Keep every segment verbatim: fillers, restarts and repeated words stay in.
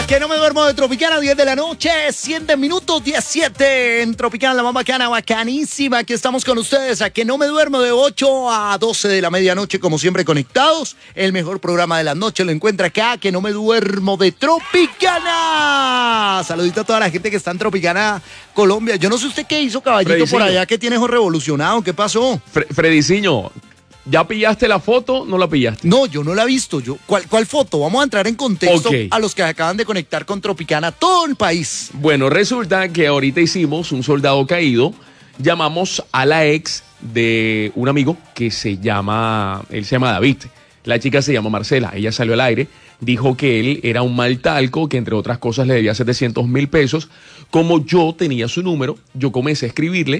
Que no me duermo de Tropicana, diez de la noche, siete minutos, diecisiete en Tropicana, la más bacana, bacanísima. Aquí estamos con ustedes, a Que no me duermo de ocho a doce de la medianoche, como siempre conectados. El mejor programa de la noche lo encuentra acá, Que no me duermo de Tropicana. Saludito a toda la gente que está en Tropicana, Colombia. Yo no sé usted qué hizo, caballito, Frediciño. por allá, que tiene ojo revolucionado, ¿qué pasó? Fre- Frediciño, ¿ya pillaste la foto? ¿No la pillaste? No, yo no la he visto. Yo, ¿cuál, ¿Cuál foto? Vamos a entrar en contexto Ok. a los que acaban de conectar con Tropicana, todo el país. Bueno, resulta que ahorita hicimos un soldado caído. Llamamos a la ex de un amigo que se llama, él se llama David. La chica se llama Marcela. Ella salió al aire, dijo que él era un mal talco, que entre otras cosas le debía setecientos mil pesos. Como yo tenía su número, yo comencé a escribirle.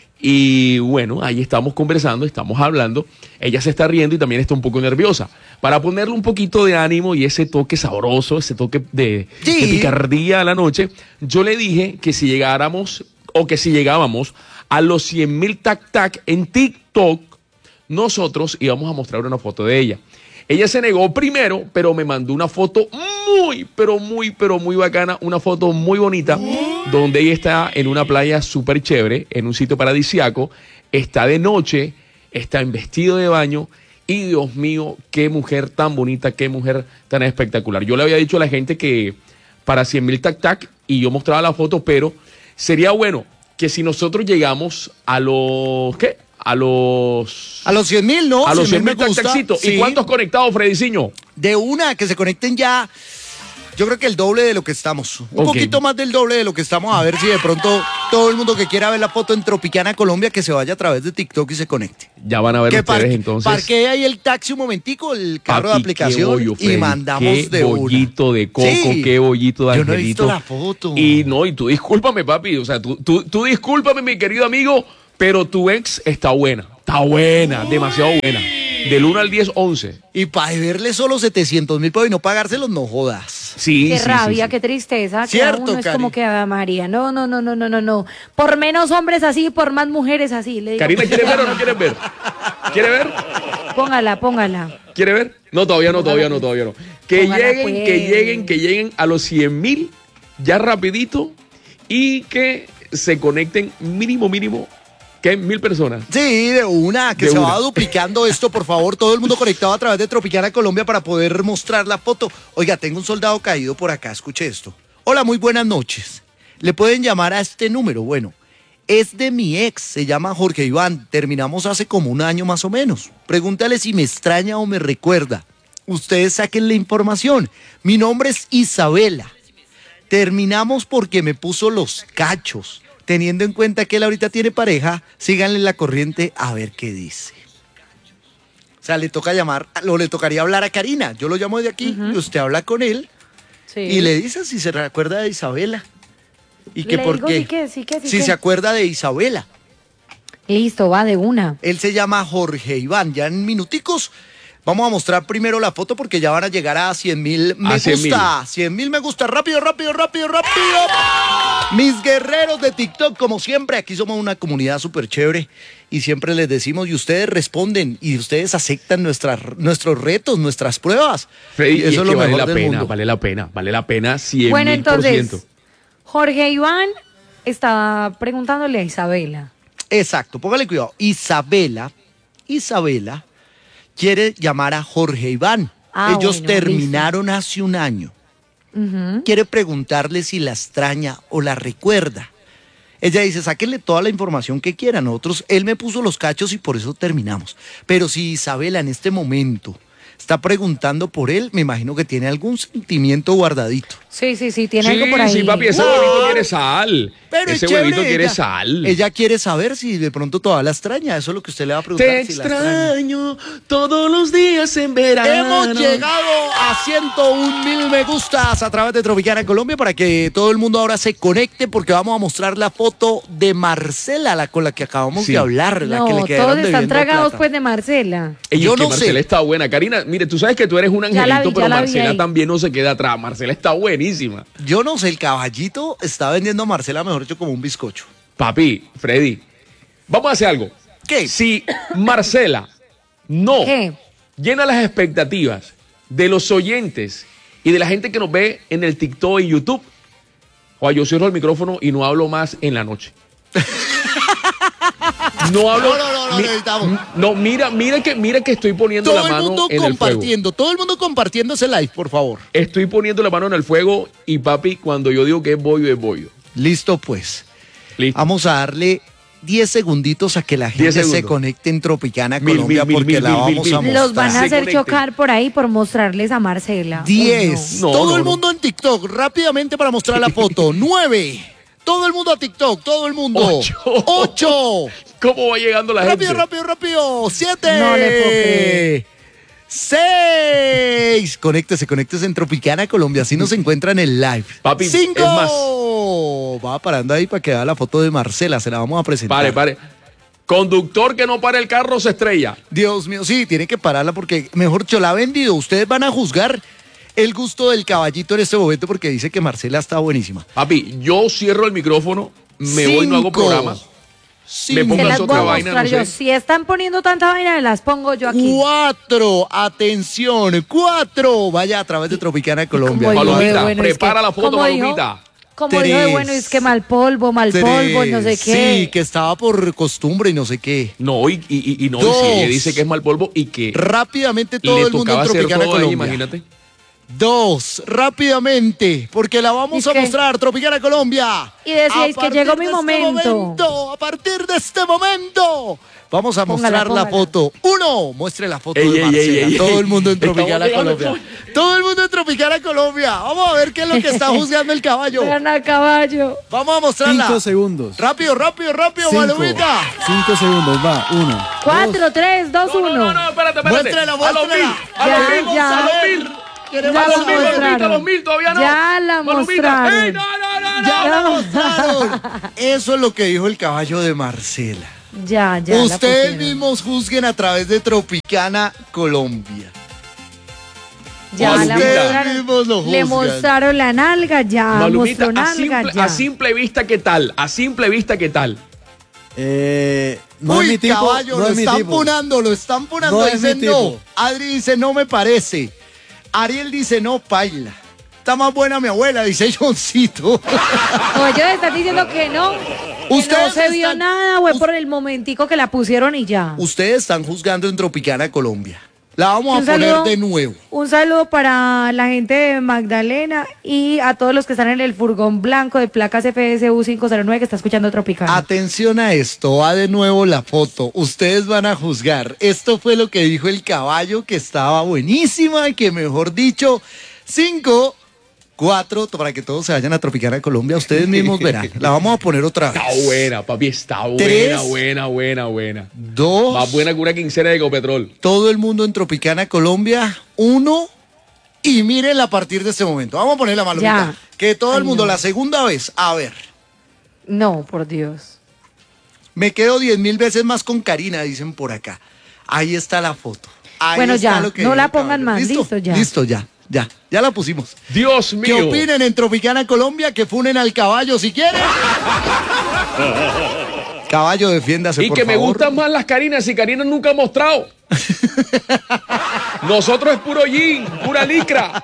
Y bueno, ahí estamos conversando, estamos hablando. Ella se está riendo y también está un poco nerviosa. Para ponerle un poquito de ánimo y ese toque sabroso, ese toque de, Sí. de picardía a la noche, yo le dije que si llegáramos o que si llegábamos a los cien mil tac tac en TikTok, nosotros íbamos a mostrar una foto de ella. Ella se negó primero, pero me mandó una foto muy, pero muy, pero muy bacana, una foto muy bonita, donde ella está en una playa súper chévere, en un sitio paradisiaco, está de noche, está en vestido de baño, y Dios mío, qué mujer tan bonita, qué mujer tan espectacular. Yo le había dicho a la gente que para cien mil tac tac, y yo mostraba la foto, pero sería bueno que si nosotros llegamos a los, ¿qué? A los... A los cien mil, ¿no? A los cien mil me gusta. tac-tacitos. Sí. ¿Y cuántos conectados, Frediciño? De una, que se conecten ya. Yo creo que el doble de lo que estamos. Un Ok. poquito más del doble de lo que estamos. A ver si de pronto todo el mundo que quiera ver la foto en Tropicana, Colombia, que se vaya a través de TikTok y se conecte. Ya van a ver Que ustedes parque, entonces. parquee ahí el taxi un momentico, el carro de Papi, aplicación, qué bollo, y Freddy, mandamos qué de una. bollito de coco, Sí. qué bollito de Yo no he angelito. visto la foto. Y no, y tú discúlpame, papi. O sea, tú, tú, tú discúlpame, mi querido amigo, pero tu ex está buena. Está buena, demasiado buena. Del uno al diez, once. Y para verle solo setecientos mil pesos y no pagárselos, no jodas. Sí, Qué sí, rabia, sí, sí. qué tristeza. Que Cierto, uno es Cari. como que Ave María. No, no, no, no, no, no, no. Por menos hombres así, por más mujeres así. Le digo, Karina, ¿quieres ver o no quieres ver? ¿Quieres ver? Póngala, póngala. ¿Quiere ver? No, todavía no, todavía no, todavía no. Que Póngala, lleguen, pues. que lleguen, que lleguen a los cien mil ya rapidito y que se conecten mínimo, mínimo, que mil personas. Sí, de una, que De se una. va duplicando esto, por favor, todo el mundo conectado a través de Tropicana Colombia para poder mostrar la foto. Oiga, tengo un soldado caído por acá, escuche esto. Hola, muy buenas noches. Le pueden llamar a este número, bueno, es de mi ex, se llama Jorge Iván, terminamos hace como un año más o menos. Pregúntale si me extraña o me recuerda. Ustedes saquen la información. Mi nombre es Isabela. Terminamos porque me puso los cachos. Teniendo en cuenta que él ahorita tiene pareja, síganle la corriente a ver qué dice. O sea, le toca llamar, o le tocaría hablar a Karina. Yo lo llamo de aquí y usted habla con él Sí. y le dice si se recuerda de Isabela. Y que Le por digo qué. sí que, sí que, sí si que. se acuerda de Isabela. Listo, va de una. Él se llama Jorge Iván. Ya en minuticos vamos a mostrar primero la foto porque ya van a llegar a cien mil me A cien gusta. cien mil me gusta. Rápido, rápido, rápido, rápido. Mis guerreros de TikTok, como siempre, aquí somos una comunidad súper chévere y siempre les decimos y ustedes responden y ustedes aceptan nuestras, nuestros retos, nuestras pruebas. Freddy, y y eso es es que lo vale mejor la del pena, mundo. vale la pena, vale la pena cien Bueno, mil por ciento. entonces, Jorge Iván estaba preguntándole a Isabela. Exacto, póngale cuidado. Isabela, Isabela quiere llamar a Jorge Iván. Ah, Ellos bueno, terminaron hace un año. Ujú. Quiere preguntarle si la extraña o la recuerda. Ella dice, sáquenle toda la información que quieran. Nosotros, él me puso los cachos y por eso terminamos. Pero si Isabela en este momento está preguntando por él, me imagino que tiene algún sentimiento guardadito. Sí, sí, sí, tiene Sí, algo por ahí. sí, papi, ese No. huevito quiere sal. Pero ese es chévere, huevito quiere ella- sal. Ella quiere saber si de pronto todavía la extraña. Eso es lo que usted le va a preguntar. Te si la extraña. extraño todos los días en verano. Hemos llegado a ciento un mil me gustas a través de Tropicana Colombia para que todo el mundo ahora se conecte porque vamos a mostrar la foto de Marcela, la con la que acabamos Sí. de hablar, la que le No, quedaron todos están debiendo tragados plata. pues de Marcela. Ey, Yo es que no Marcela sé. está buena. Karina, mire, tú sabes que tú eres un Ya la angelito, vi, pero ya la vi Marcela ahí. también no se queda atrás. Marcela está buenísima. Yo no sé, el caballito está vendiendo a Marcela, mejor dicho, como un bizcocho. Papi, Freddy, vamos a hacer algo. ¿Qué? Si Marcela no ¿Qué? llena las expectativas de los oyentes y de la gente que nos ve en el TikTok y YouTube. Oye, yo cierro el micrófono y no hablo más en la noche. No hablo. No, no, no, no, mi- necesitamos. no, mira, mira que, mira que estoy poniendo Todo la el mano mundo en el fuego. compartiendo, todo el mundo compartiendo ese live, por favor. Estoy poniendo la mano en el fuego y papi, cuando yo digo que es bollo, es bollo. Listo, pues. Listo. Vamos a darle diez segunditos a que la diez gente se segundos. conecte en Tropicana, Mil, Colombia, mil, mil, porque mil, la mil, vamos mil, a mil. mostrar. Los van a Se hacer conecten. chocar por ahí por mostrarles a Marcela. Uy, diez. no. Todo No, el no, mundo en TikTok, rápidamente para mostrar la foto. nueve. Todo el mundo a TikTok, todo el mundo. Ocho. ocho. ¿Cómo va llegando la Rápido, gente? rápido, rápido. Siete. No le puedo creer. Seis. Conéctese, conéctese en Tropicana, Colombia. Así nos encuentran en el live. Papi, Cinco. es más. Va parando ahí para que vea la foto de Marcela. Se la vamos a presentar. Pare, pare. Conductor que no para el carro se estrella. Dios mío, sí, tiene que pararla porque, mejor dicho, la ha vendido. Ustedes van a juzgar el gusto del caballito en este momento porque dice que Marcela está buenísima. Papi, yo cierro el micrófono, me voy, no hago Cinco. programa. Cinco. Me pongo Se las otra voy a vaina, mostrar no yo. sé. Si están poniendo tanta vaina, me las pongo yo aquí. Cuatro, atención, cuatro. Vaya a través de Tropicana Colombia. Como dijo de Palomita, bueno, es prepara que- la foto, como dijo- Palomita. Como dijo de Tres. bueno, es que mal polvo, mal Tres. polvo, no sé qué. Sí, que estaba por costumbre y no sé qué. No, y, y, y no, y Dos. si ella dice que es mal polvo y que Rápidamente todo le el mundo tocaba en hacer Tropicana todo ahí, Colombia. imagínate. Dos, rápidamente, porque la vamos ¿Y a qué? mostrar, Tropicana Colombia. Y decíais A que llegó partir mi de este momento. A partir de este momento, vamos a Póngala, mostrar la póngala. foto. Uno, muestre la foto Ey, de ey, Marcela. ey, ey, Todo ey. el mundo en Estamos Tropicana llegando, Colombia. Todo el mundo en Tropicana Colombia. Vamos a ver qué es lo que está juzgando el caballo. Vean a caballo. Vamos a mostrarla. Cinco segundos. Rápido, rápido, rápido, Cinco. Palomita. Cinco segundos, va. Uno. Cuatro, tres, dos, No, no, uno. no, no, espérate, espérate. Muéstrela, A los mil, muéstrela. a Ya, los mil, ya. a los mil. Queremos Ya A la los mil, saber. Palomita, a mostraron. los mil, todavía no. Ya la Palomita. mostraron. ¡Ey, no, no, no, no! Ya Ya. la mostraron. Eso es lo que dijo el caballo de Marcela. Ya, ya. la Ustedes pusieron. mismos juzguen a través de Tropicana Colombia. Ya la Ustedes mostraron. mismos lo Le juzgan. mostraron la nalga, ya. Malumita, mostró a nalga, simple, ya. a simple vista, ¿qué tal? A simple vista, ¿qué tal? Eh, no Uy, es mi tipo. caballo, no lo es mi están tipo. punando, lo están punando. No es Dicen mi no. tipo. Adri dice no me parece. Ariel dice no, paila. Está más buena mi abuela, dice Johncito. O ellos están diciendo que no. Que no Ustedes se vio están- nada, güey, us- por el momentico que la pusieron y ya. Ustedes están juzgando en Tropicana Colombia. La vamos a Un poner saludo. de nuevo. Un saludo para la gente de Magdalena y a todos los que están en el furgón blanco de placas F S U cinco cero nueve que está escuchando Tropicana. Atención a esto, va de nuevo la foto. Ustedes van a juzgar. Esto fue lo que dijo el caballo, que estaba buenísima y que, mejor dicho, cinco, cuatro, para que todos se vayan a Tropicana Colombia. Ustedes mismos verán. La vamos a poner otra vez. Está buena, papi, está buena, Tres. buena, buena, buena. Dos. Más buena que una quincena de Ecopetrol. Todo el mundo en Tropicana Colombia. Uno. Y mírenla a partir de este momento. Vamos a poner la malumita. Ya. Que todo el Ay, mundo, no. la segunda vez. A ver. No, por Dios. Me quedo diez mil veces más con Karina, dicen por acá. Ahí está la foto. Ahí Bueno, está ya, lo que no dijo la el pongan caballo. más, listo, ya. Listo, ya, ya, ya la pusimos. Dios mío. ¿Qué opinen en Tropicana Colombia? Que funen al caballo si quieren. Caballo, defiéndase, Y por que me favor. gustan más las Karinas y Karina nunca ha mostrado. Nosotros es puro jean, pura licra.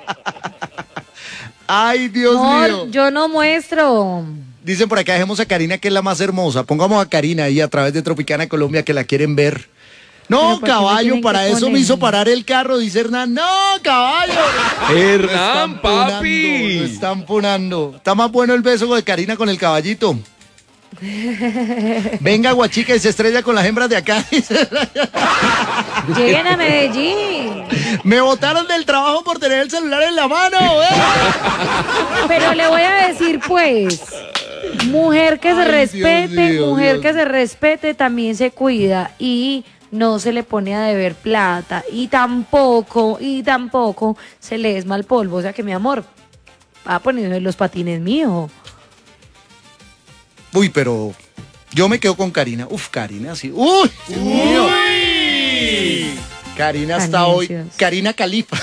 Ay, Dios Amor, mío. yo no muestro. Dicen por acá, dejemos a Karina, que es la más hermosa. Pongamos a Karina ahí a través de Tropicana Colombia, que la quieren ver. Pero No, ¿por qué me caballo, tienen para que eso me poner? hizo parar el carro, dice Hernán. No, caballo. Lo Hernán, están punando, papi. Lo están punando. Está más bueno el beso de Karina con el caballito. Venga, guachica, y se estrella con las hembras de acá. Lleguen a Medellín. Me botaron del trabajo por tener el celular en la mano. ¿eh? Pero le voy a decir, pues, mujer que se Ay, respete, Dios mío, mujer Dios. que se respete también se cuida y no se le pone a deber plata y tampoco, y tampoco se le es mal polvo. O sea que, mi amor, va poniendo los patines míos. Uy, pero yo me quedo con Karina. Uf, Karina, sí. Uy, Dios mío. Karina está hoy. Anuncios. Karina Califa.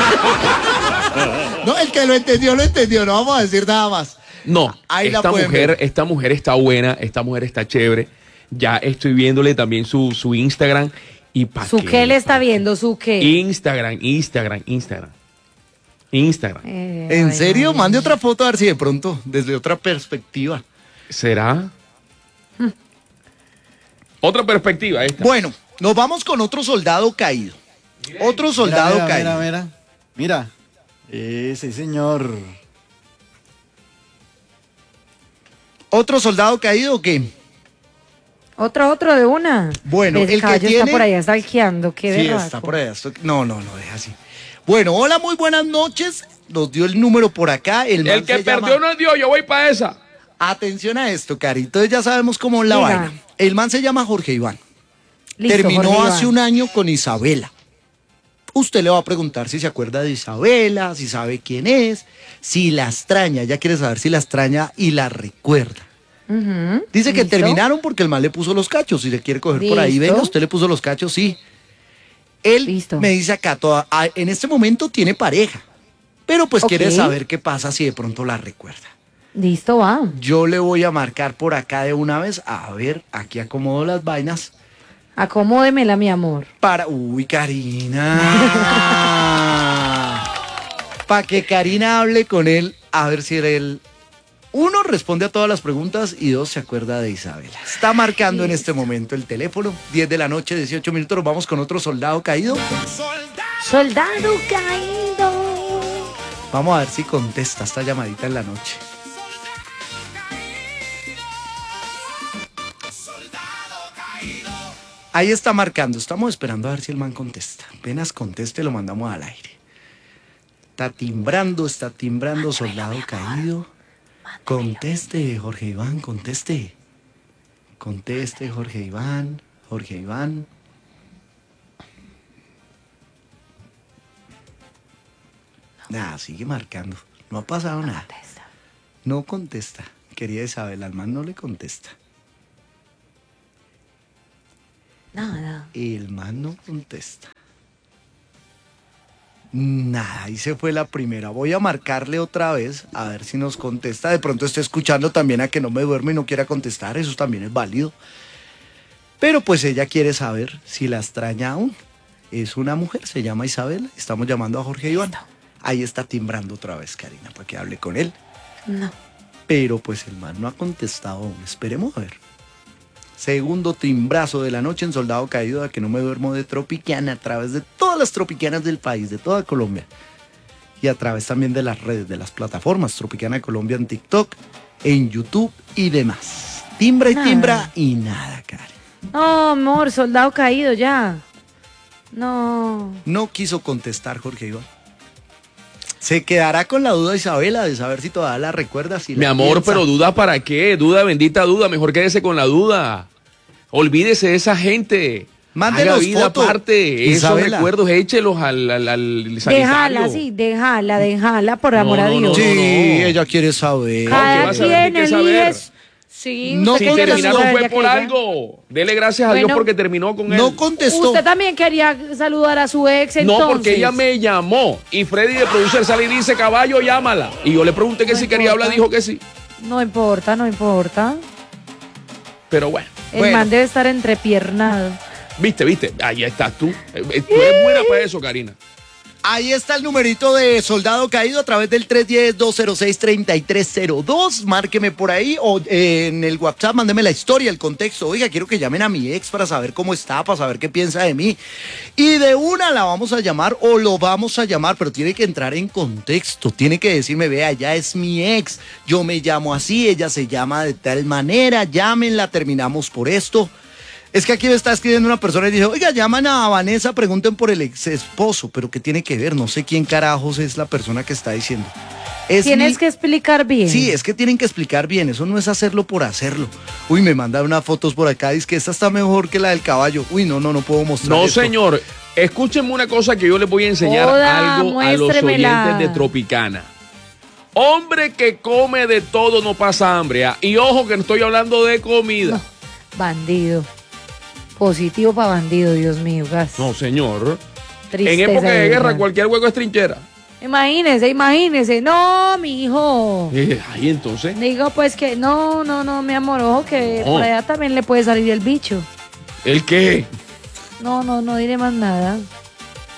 No, el que lo entendió, lo entendió. No vamos a decir nada más. No, Ahí la esta pueden mujer, ver. esta mujer está buena, esta mujer está chévere. Ya estoy viéndole también su, su Instagram y pa' ¿Su qué le está viendo? ¿Su qué? Instagram, Instagram, Instagram. Instagram. Eh, ¿En ay, serio? María. Mande otra foto a ver si de pronto, desde otra perspectiva. ¿Será? Otra perspectiva esta. Bueno, nos vamos con otro soldado caído. Otro soldado mira, mira, caído. Mira, mira, mira. Ese señor. ¿Otro soldado caído o qué? Otro, otro de una. Bueno, Ese el que caballo tiene- está por allá stalkeando, qué Sí, berraco. está por allá. esto- No, no, no, deja así. Bueno, hola, muy buenas noches. Nos dio el número por acá. El, man El que se perdió llama- no es Dios, yo voy para esa. Atención a esto, Cari. Entonces ya sabemos cómo es la Diga. vaina. El man se llama Jorge Iván. Listo, Terminó Jorge hace Iván. un año con Isabela. Usted le va a preguntar si se acuerda de Isabela, si sabe quién es, si la extraña. Ella quiere saber si la extraña y la recuerda. Ujú, Dice que ¿listo? terminaron porque el man le puso los cachos. Si le quiere coger por ahí, Listo. venga, usted le puso los cachos, sí. Él Listo. me dice acá, toda, a- en este momento tiene pareja, pero pues Ok. quiere saber qué pasa si de pronto la recuerda. Listo, va. Yo le voy a marcar por acá de una vez, a ver, aquí acomodo las vainas Acomódemela, mi amor. para... Uy, Karina. Para que Karina hable con él, a ver si él... Uno, responde a todas las preguntas y dos, se acuerda de Isabela. Está marcando en este momento el teléfono, diez de la noche, dieciocho minutos, nos vamos con otro soldado caído. Soldado caído. Vamos a ver si contesta esta llamadita en la noche. Ahí está marcando, estamos esperando a ver si el man contesta. Apenas conteste, lo mandamos al aire. Está timbrando, está timbrando, soldado caído. Conteste, Jorge Iván, conteste. Conteste, Jorge Iván, Jorge Iván. Nada, sigue marcando. No ha pasado nada. No contesta. Querida Isabel, al man no le contesta. Nada. El man no contesta. Nada, ahí se fue la primera. Voy a marcarle otra vez a ver si nos contesta. De pronto esté escuchando también a que no me duerme y no quiera contestar. Eso también es válido. Pero pues ella quiere saber si la extraña aún. Es una mujer, se llama Isabel. Estamos llamando a Jorge Iván. Ahí está timbrando otra vez, Karina, para que hable con él. No. Pero pues el man no ha contestado aún. Esperemos a ver. Segundo timbrazo de la noche en Soldado Caído, a que no me duermo, de Tropicana, a través de todas las tropicanas del país, de toda Colombia. Y a través también de las redes, de las plataformas Tropicana Colombia en TikTok, en YouTube y demás. Timbra y Nada. timbra y nada, Karen. No, amor, soldado caído ya. No. No quiso contestar Jorge Iván. Se quedará con la duda Isabela de saber si todavía la recuerda. Si la Mi amor, piensa. pero duda para qué, duda, bendita duda, mejor quédese con la duda. Olvídese de esa gente. Mándenos Haga vida fotos, aparte, esos Isabela. recuerdos, échelos al, al, al sanitario. Déjala, sí, déjala, déjala, por amor No, a no, Dios. Sí, no, no. ella quiere saber. ¿qué va Cada a saber? quien ¿Qué elige. saber? Sí, No usted Si quería terminaron saludar fue ya por que ella- algo. Dele gracias a Dios Bueno, porque terminó con él. No contestó. Usted también quería saludar a su ex, No, entonces. porque ella me llamó y Freddy de producer sale y dice, caballo, llámala. Y yo le pregunté que No si quería importa. hablar, dijo que sí. No importa, no importa. Pero bueno, El Bueno. man debe estar entrepiernado. viste, viste, ahí estás tú. Eh, eh, Tú eres buena para eso, Karina. Ahí está el numerito de Soldado Caído a través del tres uno cero, dos cero seis, tres tres cero dos. Márqueme por ahí o eh, en el WhatsApp, mándeme la historia, el contexto. Oiga, quiero que llamen a mi ex para saber cómo está, para saber qué piensa de mí. Y de una la vamos a llamar o lo vamos a llamar, pero tiene que entrar en contexto. Tiene que decirme, vea, ella es mi ex, yo me llamo así, ella se llama de tal manera, llámenla, terminamos por esto. Es que aquí me está escribiendo una persona y dice, oiga, llaman a Vanessa, pregunten por el ex esposo, pero ¿qué tiene que ver? No sé quién carajos es la persona que está diciendo. Es Tienes mi- que explicar bien. Sí, es que tienen que explicar bien, eso no es hacerlo por hacerlo. Uy, me mandan unas fotos por acá, dice que esta está mejor que la del caballo. Uy, no, no, no puedo mostrar No, esto. señor. Escúchenme una cosa que yo les voy a enseñar Joda, algo a los muéstremela. oyentes de Tropicana. Hombre que come de todo no pasa hambre. ¿ah? Y ojo que no estoy hablando de comida. No, bandido. Positivo para bandido, Dios mío. gas. No, señor. Tristeza En época de guerra verdad. cualquier hueco es trinchera. Imagínese, imagínese. No, mi hijo. Eh, Ahí entonces. Digo pues que no, no, no, mi amor, ojo que No. por allá también le puede salir el bicho. ¿El qué? No, no, no diré más nada.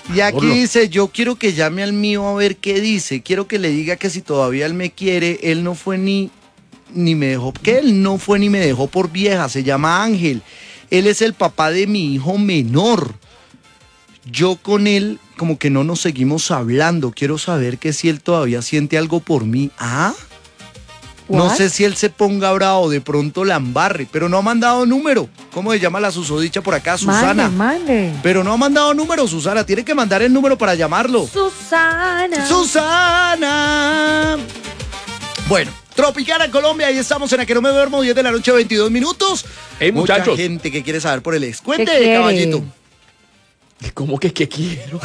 Y aquí Pablo. dice, yo quiero que llame al mío a ver qué dice. Quiero que le diga que si todavía él me quiere, él no fue ni, ni me dejó, que él no fue ni me dejó por vieja. Se llama Ángel. Él es el papá de mi hijo menor. Yo con él como que no nos seguimos hablando. Quiero saber que si él todavía siente algo por mí. ¿Ah? No What? sé si él se ponga bravo, de pronto la embarre, pero no ha mandado número. ¿Cómo se llama la susodicha por acá? Susana. Mande, mande. Pero no ha mandado número, Susana. Tiene que mandar el número para llamarlo. Susana. Susana. Bueno, Tropicana Colombia, ahí estamos en A Que No Me Duermo, diez de la noche, veintidós minutos. Hey, Mucha muchachos. gente que quiere saber por el ex. ¿Qué Cuente, quiere? caballito. ¿Cómo que es que quiero?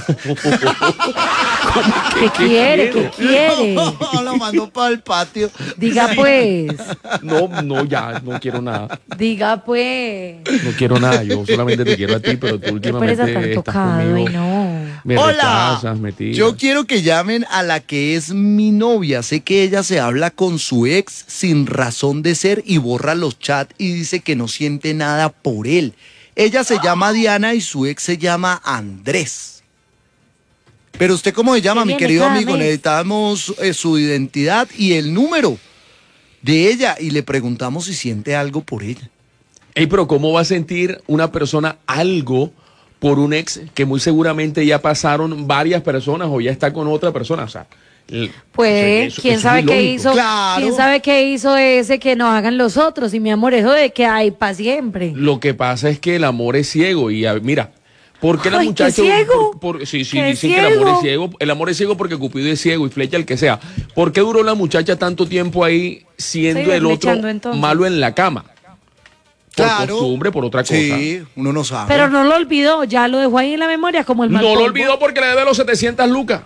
¿Qué quiere? ¿Qué quiere? Lo mandó para el patio. Diga pues. No, no, ya, no quiero nada. Diga pues. No quiero nada, yo solamente te quiero a ti, pero tú Qué últimamente pereza tan estás tocado, ay conmigo. no. Me Hola, rechazas, me tiras. yo quiero que llamen a la que es mi novia. Sé que ella se habla con su ex sin razón de ser y borra los chats y dice que no siente nada por él. Ella se llama Diana y su ex se llama Andrés. Pero usted, ¿cómo se llama, ¿Qué mi viene querido cada amigo? mes? Necesitamos eh, su identidad y el número de ella y le preguntamos si siente algo por ella. Ey, pero ¿cómo va a sentir una persona algo por un ex que muy seguramente ya pasaron varias personas o ya está con otra persona? O sea, el- Pues, eso- ¿quién eso sabe es qué ilógico. hizo? Claro. ¿Quién sabe qué hizo ese que no hagan los otros? Y mi amor, eso de que hay para siempre. Lo que pasa es que el amor es ciego y a- mira, ¿por qué la Ay, ¿qué muchacha ciego? por- por- sí, sí, ¿Qué dicen que el amor ciego? es ciego, el amor es ciego porque Cupido es ciego y flecha el que sea. ¿Por qué duró la muchacha tanto tiempo ahí siendo Se iba el otro flechando, entonces. malo en la cama? Por Claro. costumbre, por otra cosa. Sí, uno no sabe. Pero no lo olvidó, ya lo dejó ahí en la memoria como el mal No lo polvo. olvidó porque le debe los setecientas lucas.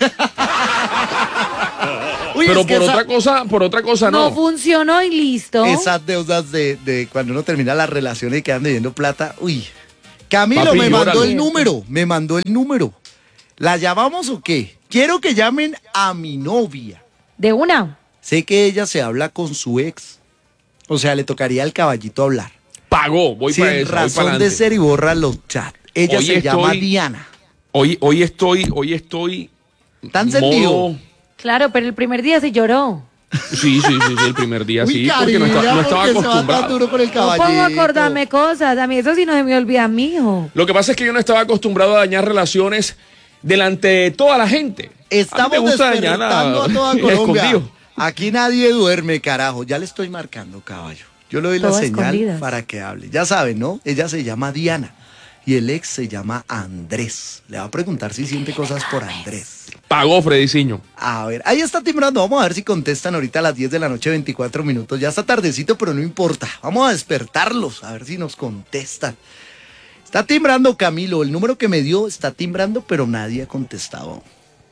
Uy, Pero es que por esa- otra cosa, por otra cosa No no. funcionó y listo. esas deudas de, de cuando uno termina las relaciones y quedan debiendo plata. Uy. Camilo Papi, me mandó llóralo. el número, me mandó el número. ¿La llamamos o qué? Quiero que llamen a mi novia. De una. Sé que ella se habla con su ex. O sea, le tocaría al caballito hablar. Pagó, voy Sin para eso, voy razón para de adelante. ser y borra los chats. Ella Hoy se llama estoy- Diana. Hoy, hoy estoy, hoy estoy. ¿Tan modo- sentido? Claro, pero el primer día se lloró. Sí, sí, sí, sí, el primer día Uy, sí, porque no, Karina, estaba- no estaba porque se va tan acostumbrado. duro con el No caballito. puedo acordarme cosas. A mí eso sí no se me olvida, mijo. Lo que pasa es que yo no estaba acostumbrado a dañar relaciones delante de toda la gente. Estamos a mí me gusta dañar despertando a toda Colombia. escondido. Aquí nadie duerme, carajo. Ya le estoy marcando, caballo. Yo le doy la Todo a señal escondidas. para que hable. Ya saben, ¿no? Ella se llama Diana y el ex se llama Andrés. Le va a preguntar si siente cosas por Andrés. Pagó Frediciño. A ver, ahí está timbrando. Vamos a ver si contestan ahorita a las diez de la noche, veinticuatro minutos. Ya está tardecito, pero no importa. Vamos a despertarlos, a ver si nos contestan. Está timbrando Camilo. El número que me dio está timbrando, pero nadie ha contestado.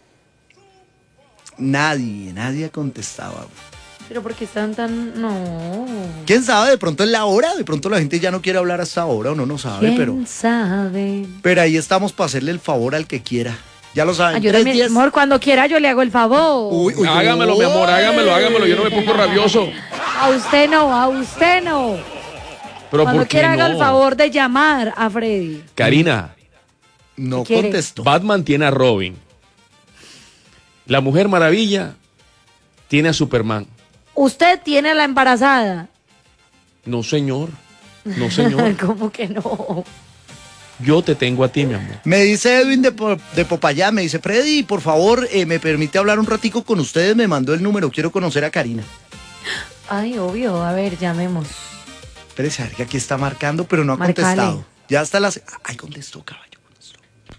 Nadie, nadie ha contestado. Pero porque están tan... No. ¿Quién sabe? De pronto es la hora. De pronto la gente ya no quiere hablar hasta ahora. Uno no sabe, ¿Quién pero... sabe? Pero ahí estamos para hacerle el favor al que quiera. Ya lo saben. Ayúdame, tres, diez. amor, cuando quiera yo le hago el favor. Uy, uy, Hágamelo, mi amor, hágamelo, hágamelo. Yo no me pongo rabioso. A usted no, a usted no. Pero Cuando ¿por qué quiera no? haga el favor de llamar a Freddy. Karina, No ¿Qué quiere? contestó. Batman tiene a Robin. La Mujer Maravilla tiene a Superman. Usted tiene a la embarazada. No, señor. No, señor. ¿Cómo que no? Yo te tengo a ti, mi amor. Me dice Edwin de, Po- de Popayán, me dice, Freddy, por favor, eh, me permite hablar un ratico con ustedes, me mandó el número, quiero conocer a Karina. Ay, obvio. A ver, llamemos. Espérese, a ver que aquí está marcando, pero no ha Márcale. contestado. Ya está las... Ay, contestó, caballo. Contestó.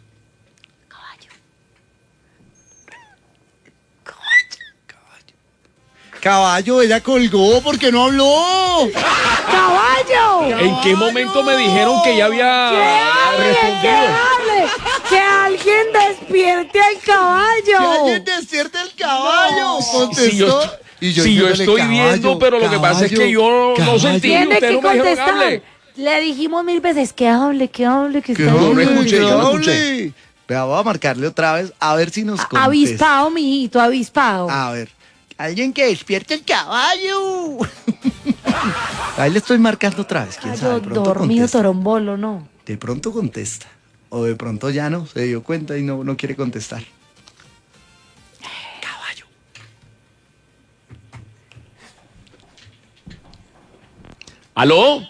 Caballo, ella colgó porque no habló. ¡Caballo! ¿En qué momento me dijeron que ya ¡Que había hable! ¡Que respondido? hable! ¡Que alguien despierte al Que caballo! alguien despierte el caballo. Contestó. Si yo, Y yo si yo diciéndole, estoy caballo, viendo, pero lo que pasa es que yo no caballo. sentí. Tiene Usted que no me dijeron que contestar. hable. Le dijimos mil veces que hable, que hable, que Que está no hable, bien. escuché, que yo no hable. Vea, voy a marcarle otra vez a ver si nos A- contesta. Avispado, mijito, avispado. A ver. Alguien que despierte el caballo. Ahí le estoy marcando otra vez. ¿Quién sabe? Caballo De pronto dormido, contesta. torombolo, ¿no? De pronto contesta. O de pronto ya no, se dio cuenta y no, no quiere contestar. Caballo. ¿Aló?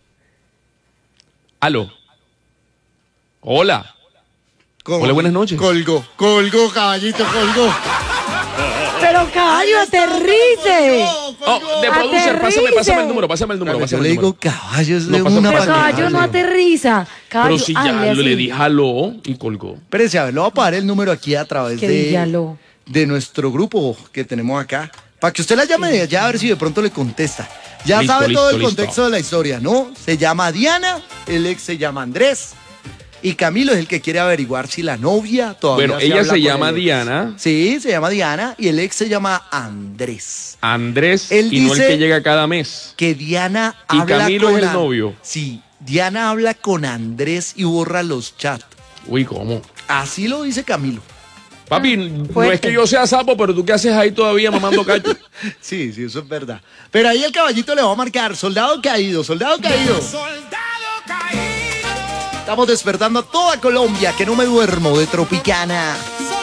¿Aló? Hola. Col- Hola, buenas noches. Colgó, colgó, caballito, colgó. Pero caballo, aterrice. Oh, de producer, pásame, pásame el número, pásame el número, Yo pásame le el digo número. caballos No, de pásame, una Pero pásame. para que- caballo no aterriza. Caballo, Pero si ya hazle lo- así. le dije aló y colgó. Espérese, a ver, le voy a pagar el número aquí a través Que de, dígalo. de nuestro grupo que tenemos acá. Para que usted la llame de allá a ver si de pronto le contesta. Ya Listo, sabe listo, todo el listo. contexto de la historia, ¿no? Se llama Diana, el ex se llama Andrés. Y Camilo es el que quiere averiguar si la novia todavía Bueno, se ella habla se con llama el ex. Diana. Sí, se llama Diana y el ex se llama Andrés. Andrés Él y no el dice- que llega cada mes. Que Diana Y habla Camilo con es el An- novio. Sí, Diana habla con Andrés y borra los chats. Uy, ¿cómo? Así lo dice Camilo. Papi, no es fuerte. que yo sea sapo, pero tú qué haces ahí todavía mamando cacho. Sí, sí, eso es verdad. Pero ahí el caballito le va a marcar, soldado caído, soldado caído. Estamos despertando a toda Colombia, que no me duermo, de Tropicana.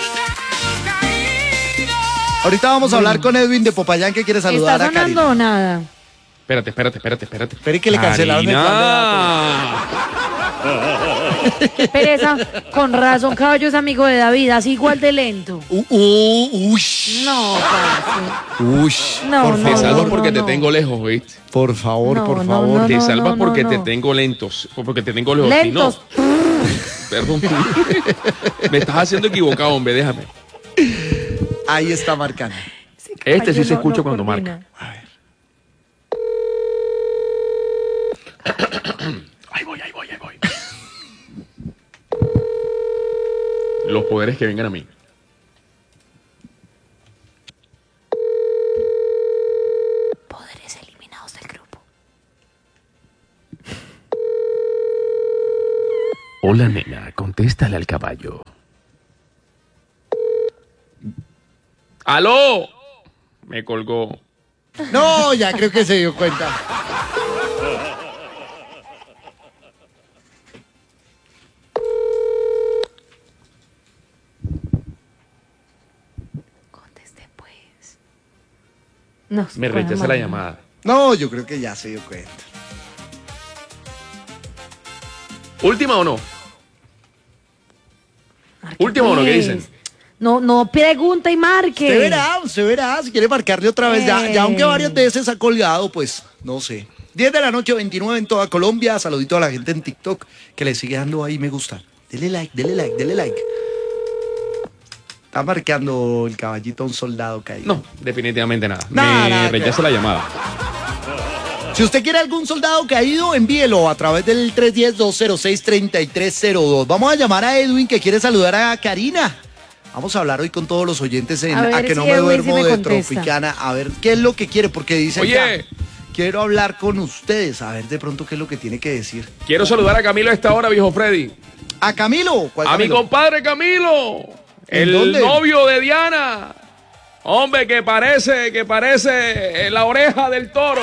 Ahorita vamos a hablar con Edwin de Popayán, que quiere saludar ¿Está a Karina. sonando o nada? Espérate, espérate, espérate, espérate. Espere que le cancelaron el Karina. Qué pereza. Con razón, caballo es amigo de David, así igual de lento. Uh, uh, ush. No, parce. Ush. No, por no, Te favor, salvas no, porque no. te tengo lejos, ¿viste? por favor, No, por no, favor. no, Te no, salvas no, porque no. te tengo lentos. o Porque te tengo lejos. Lentos. Si no, perdón. Me estás haciendo equivocado, hombre, déjame. Ahí está marcando. Ese Este caballo sí se no- escucha no cuando coordina. marca. A ver. Ahí voy, ahí voy, ahí voy. Los poderes que vengan a mí. Poderes eliminados del grupo. Hola, nena, contéstale al caballo. ¡Aló! Me colgó. No, ya creo que se dio cuenta. Conteste pues. No, Me buena rechaza la madre. llamada. No, yo creo que ya se dio cuenta. ¿Última o no? Marque, Última o no, ¿qué pues. dicen? No, no pregunta y marque. Usted verá, usted verá, si quiere marcarle otra vez. Ya, ya aunque Eh. varias veces ha colgado, pues, no sé. diez de la noche, veintinueve en toda Colombia. Saludito a la gente en TikTok que le sigue dando ahí me gusta. Dele like, dele like, dele like. Está marcando el caballito a un soldado caído. No, definitivamente nada. Nada, Me nada, rechaza que- la llamada. Si usted quiere algún soldado caído, envíelo a través del tres uno cero, dos cero seis, tres tres cero dos. Vamos a llamar a Edwin, que quiere saludar a Karina. Vamos a hablar hoy con todos los oyentes en A ver A que si no me Edwin duermo sí me de contesta. Tropicana. A ver qué es lo que quiere, porque dice Oye. ya, quiero hablar con ustedes. A ver de pronto qué es lo que tiene que decir. Quiero saludar a Camilo a esta hora, viejo Freddy. A Camilo. ¿Cuál A mi Camilo? compadre Camilo. ¿En El dónde? novio de Diana. Hombre, que parece, que parece eh, la oreja del toro.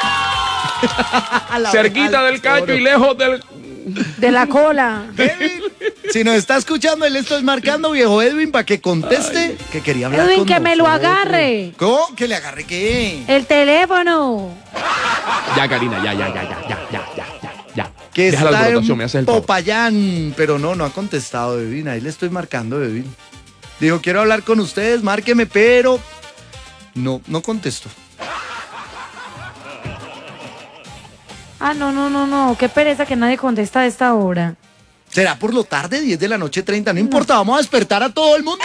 A la Cerquita oreja del cacho toro. y lejos del... De la cola. Edwin, si nos está escuchando, él estoy marcando, viejo Edwin, para que conteste que quería hablar Edwin, con que me lo nosotros. agarre. ¿Cómo? ¿Que le agarre qué? El teléfono. Ya, Karina, ya, ya, ya, ya, ya, ya, ya, ya, ya. Que Deja la está alborotación, me en haces el favor. Popayán, pero no, no ha contestado Edwin, ahí le estoy marcando Edwin. Dijo, quiero hablar con ustedes, márqueme, pero no, no contestó. Ah, no, no, no, no. Qué pereza que nadie contesta a esta hora. ¿Será por lo tarde, diez de la noche, treinta? No importa, vamos a despertar a todo el mundo.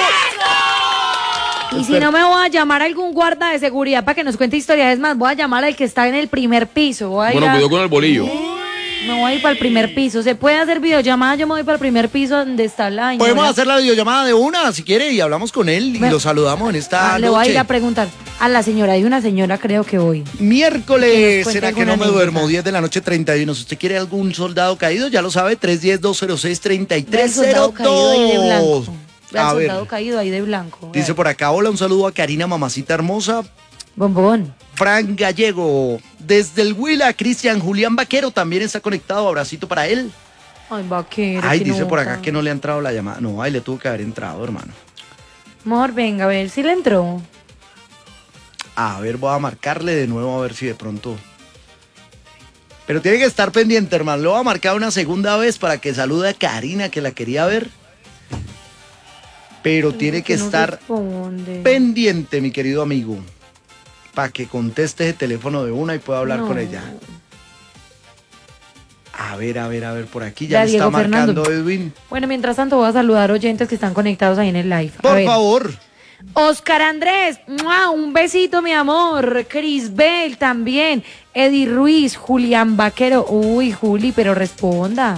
Y si no me voy a llamar a algún guarda de seguridad para que nos cuente historias, es más, voy a llamar al que está en el primer piso. Voy a ir Bueno, a- cuidado con el bolillo. Me voy a ir para el primer piso. ¿Se puede hacer videollamada? Yo me voy para el primer piso donde está la señora. Podemos hacer la videollamada de una, si quiere, y hablamos con él y Bueno. lo saludamos en esta Ah, le voy a noche. ir a preguntar a la señora. Hay una señora, creo que hoy. Que Miércoles, nos cuente será que alguna no me anécdota. duermo, diez de la noche, treinta y uno. Si usted quiere algún soldado caído, ya lo sabe, tres uno cero, dos cero seis, tres Ve tres al cero soldado caído ahí de blanco. dos. Ve al A ver, soldado caído ahí de blanco. dice Ve. por acá, hola, un saludo a Karina, mamacita hermosa. Bombón. Fran Gallego, desde el Huila, Cristian Julián Vaquero también está conectado, abracito para él. Ay, vaquero. Ay, qué dice por nota. acá que no le ha entrado la llamada. No, ay, le tuvo que haber entrado, hermano. Amor, venga, a ver si le entró. A ver, voy a marcarle de nuevo a ver si de pronto... Pero tiene que estar pendiente, hermano. Lo voy a marcar una segunda vez para que salude a Karina, que la quería ver. Pero tiene que no estar responde? pendiente, mi querido amigo, para que conteste ese teléfono de una y pueda hablar No. con ella. A ver, a ver, a ver, por aquí ya Ya, le está Diego marcando Fernando. Edwin. Bueno, mientras tanto voy a saludar oyentes que están conectados ahí en el live. A Por ver. favor. Oscar Andrés, ¡mua! Un besito, mi amor. Cris Bell también. Eddie Ruiz, Julián Vaquero. Uy, Juli, pero responda.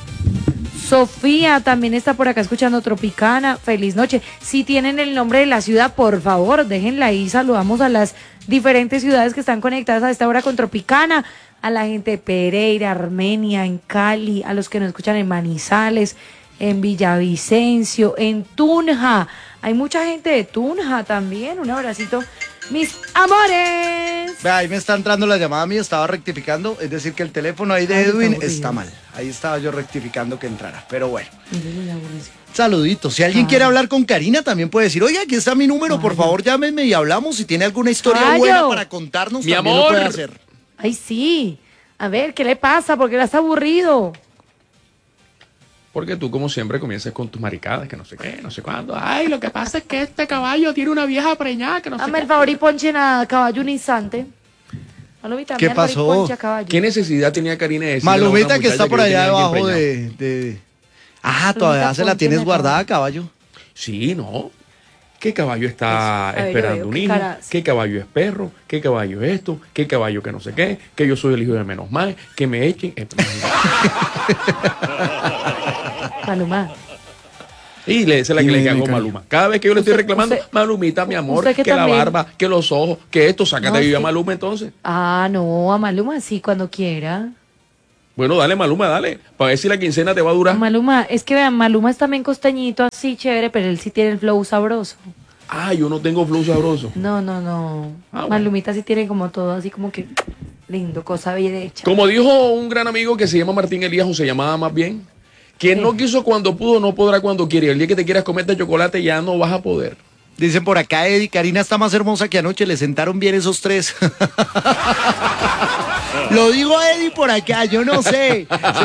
Sofía también está por acá escuchando Tropicana. Feliz noche. Si tienen el nombre de la ciudad, por favor, déjenla ahí. Saludamos a las diferentes ciudades que están conectadas a esta hora con Tropicana. A la gente de Pereira, Armenia, en Cali, a los que nos escuchan en Manizales, en Villavicencio, en Tunja. Hay mucha gente de Tunja también. Un abracito, mis amores. Vea, ahí me está entrando la llamada mía, estaba rectificando. Es decir, que el teléfono ahí de Ay, está Edwin aburrido. está mal. Ahí estaba yo rectificando que entrara. Pero bueno. Ay, aburrido. Saluditos. Si alguien Ay. quiere hablar con Karina, también puede decir, oye, aquí está mi número, Ay, por no. favor, llámenme y hablamos. Si tiene alguna historia Ay, buena yo. para contarnos, Mi también lo amor. puede hacer. Ay, sí. A ver, ¿qué le pasa? ¿Por qué la está aburrido? Porque tú, como siempre, comienzas con tus maricadas, que no sé qué, no sé cuándo. Ay, lo que pasa es que este caballo tiene una vieja preñada, que no sé Dame qué. el favor y ponchen a caballo un instante. Malumita, ¿Qué dame el favor y pasó? ponche a caballo. ¿Qué necesidad tenía Karina de decirle a una Malumita que está muchacha por yo allá tenía a alguien debajo preñado? de, de... Ah, todavía se la ponche, tienes me guardada, acaba. caballo. Sí, no. ¿Qué caballo está A ver, yo esperando veo, un qué hijo? caras. ¿Qué caballo es perro? ¿Qué caballo es esto? ¿Qué caballo que no sé qué? Que yo soy el hijo de menos mal, que me echen. Eh, Maluma. Y le dice la que Dime, le dime, hago cariño. Maluma. Cada vez que yo le estoy Usted- reclamando, usted- Malumita, mi amor, usted que, que la también- barba, que los ojos, que esto, sácate No, de a sí. Maluma entonces. Ah, no, a Maluma sí, cuando quiera. Bueno, dale, Maluma, dale. Para ver si la quincena te va a durar. Maluma, es que vean, Maluma es también costeñito así, chévere, pero él sí tiene el flow sabroso. Ah, yo no tengo flow sabroso. No, no, no. Ah, bueno. Malumita sí tiene como todo así como que lindo, cosa bien hecha. Como dijo un gran amigo que se llama Martín Elías, o se llamaba más bien, quien Sí. no quiso cuando pudo, no podrá cuando quiere. El día que te quieras comer de chocolate ya no vas a poder. Dicen por acá, Eddie, Karina está más hermosa que anoche, le sentaron bien esos tres. Lo digo a Eddie por acá, yo no sé.